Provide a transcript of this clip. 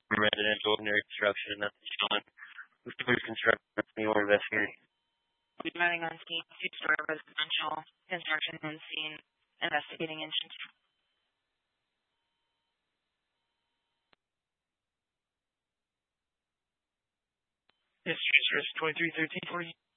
residential ordinary construction, and that's showing two-story construction. That's me or investigating. We're driving on scene, two-story residential construction on scene, investigating engine 2. Yes, transfer 231340.